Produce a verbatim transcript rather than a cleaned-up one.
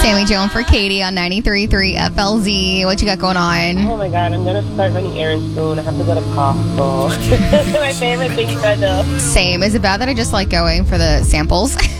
Sammy Joan for Katie on ninety-three point three F L Z. What you got going on? Oh my god, I'm gonna start running errands soon. I have to go to Costco. My favorite thing to do. Same. Is it bad that I just like going for the samples?